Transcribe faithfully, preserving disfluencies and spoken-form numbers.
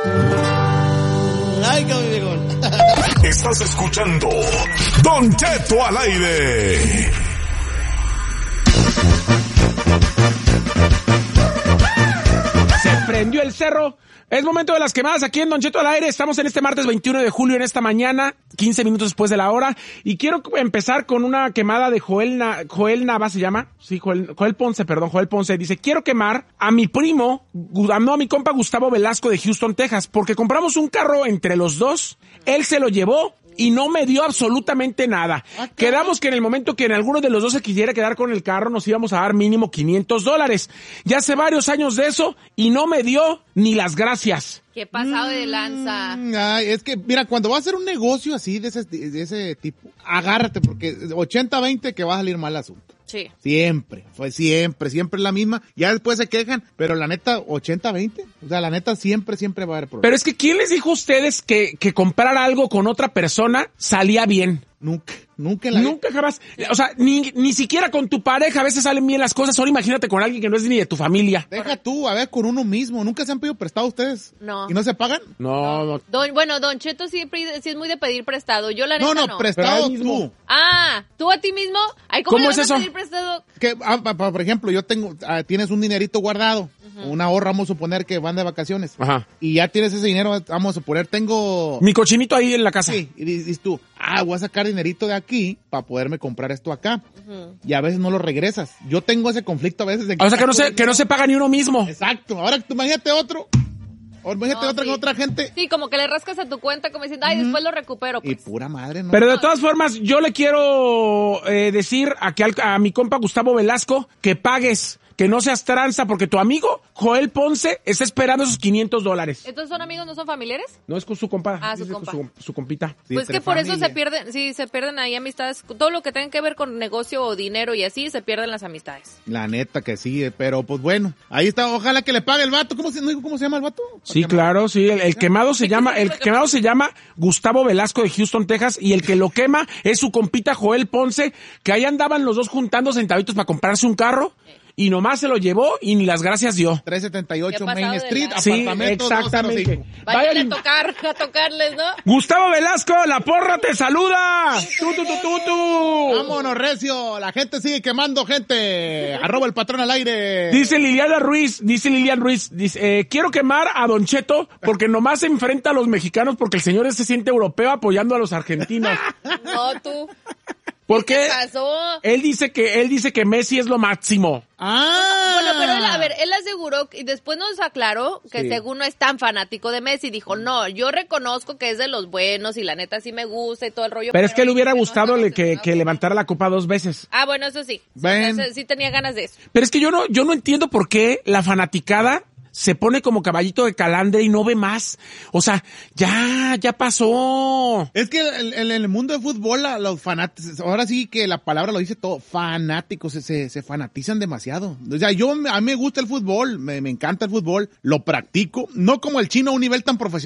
Ay, qué viejón. Estás escuchando Don Cheto al aire. Se prendió el cerro. Es momento de las quemadas aquí en Don Cheto al aire. Estamos en este martes veintiuno de julio, en esta mañana, quince minutos después de la hora. Y quiero empezar con una quemada de Joel, Na- Joel Nava, ¿se llama? Sí, Joel, Joel Ponce, perdón, Joel Ponce. Dice, quiero quemar a mi primo, no, a mi compa Gustavo Velasco de Houston, Texas, porque compramos un carro entre los dos. Él se lo llevó y no me dio absolutamente nada. Okay. Quedamos que en el momento que en alguno de los dos se quisiera quedar con el carro, nos íbamos a dar mínimo quinientos dólares. Ya hace varios años de eso y no me dio ni las gracias. Qué pasado de lanza. Mm, ay, es que, mira, cuando vas a hacer un negocio así, de ese, de ese tipo, agárrate, porque ochenta veinte que va a salir mal el asunto. Sí. Siempre, fue siempre, siempre la misma. Ya después se quejan, pero la neta, ochenta veinte. O sea, la neta, siempre, siempre va a haber problemas. Pero es que, ¿quién les dijo a ustedes que, que comprar algo con otra persona salía bien? Nunca, nunca en la Nunca jamás. O sea, ni, ni siquiera con tu pareja a veces salen bien las cosas. Ahora imagínate con alguien que no es ni de tu familia. Deja tú, a ver, con uno mismo. ¿Nunca se han pedido prestado ustedes? No. ¿Y no se pagan? No, no. Don, bueno, Don Cheto sí, sí es muy de pedir prestado. Yo la neta No, no, no. prestado Pero tú. Ah, ¿tú a ti mismo? Ay, ¿cómo, ¿Cómo le vas es eso? a pedir prestado? Que, ah, pa- pa- por ejemplo, yo tengo, ah, tienes un dinerito guardado, uh-huh. Una ahorra, vamos a suponer que van de vacaciones. Ajá. Y ya tienes ese dinero, vamos a suponer, tengo... Mi cochinito ahí en la casa. Sí, y dices tú, ah, voy a sacar dinerito de aquí para poderme comprar esto acá. Uh-huh. Y a veces no lo regresas. Yo tengo ese conflicto a veces de que... O sea, que no se, que no se paga ni uno mismo. Exacto. Ahora tú imagínate otro... O imagínate No, otra sí. con otra gente. Sí, como que le rascas a tu cuenta como diciendo, ay, después lo recupero. Y Pues. pura madre, ¿no? Pero de todas formas, yo le quiero eh, decir a, que al, a mi compa Gustavo Velasco que pagues, que no seas tranza, porque tu amigo Joel Ponce está esperando esos quinientos dólares. ¿Entonces son amigos, no son familiares? No es con su compa. Ah, su es con compa. Su, su compita. Sí, pues entre que por eso familia. se pierden, sí, se pierden ahí amistades. Todo lo que tenga que ver con negocio o dinero y así, se pierden las amistades. La neta que sí, pero pues bueno. Ahí está, ojalá que le pague el vato. ¿Cómo se, no digo cómo se llama el vato? Sí, claro, sí. El, el quemado se llama, el quemado se llama Gustavo Velasco de Houston, Texas, y el que lo quema es su compita Joel Ponce, que ahí andaban los dos juntando centavitos para comprarse un carro. Y nomás se lo llevó y ni las gracias dio. trescientos setenta y ocho Qué pasado Main de Street, lanza. Sí, apartamento exactamente. doscientos cinco. Vayan Vayan- a tocar, a tocarles, ¿no? Gustavo Velasco, la porra te saluda. Tú, tú, tú, tú, tú. Vámonos, recio. La gente sigue quemando gente. Arroba el patrón al aire. Dice Liliana Ruiz, dice Lilian Ruiz, dice, eh, quiero quemar a Don Cheto porque nomás se enfrenta a los mexicanos porque el señor se siente europeo apoyando a los argentinos. No, tú. Porque ¿Qué pasó? él dice que él dice que Messi es lo máximo. Ah. Bueno, pero él, a ver, él aseguró y después nos aclaró que Sí. según no es tan fanático de Messi, dijo, no, yo reconozco que es de los buenos y la neta sí me gusta y todo el rollo. Pero es que le hubiera no gustado está le- que, obsesionado que con- levantara la copa dos veces. Ah, bueno, eso sí. Ven. Entonces, sí tenía ganas de eso. Pero es que yo no, yo no entiendo por qué la fanaticada se pone como caballito de calandre y no ve más. O sea, ya, ya pasó. Es que en el, el mundo de fútbol, la- los fanáticos, ahora sí que la palabra lo dice todo, fanáticos, se, se, se fanatizan demasiado. O sea, yo, a mí me gusta el fútbol, me, me encanta el fútbol, lo practico, no como el chino a un nivel tan profesional.